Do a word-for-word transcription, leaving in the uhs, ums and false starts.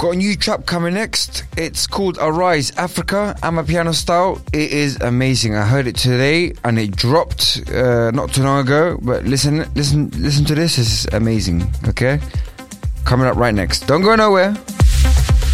Got a new trap coming next. It's called Arise Africa, Amapiano style. It is amazing. I heard it today and it dropped uh, not too long ago. But listen, listen, listen to this. It's amazing. Okay, coming up right next. Don't go nowhere.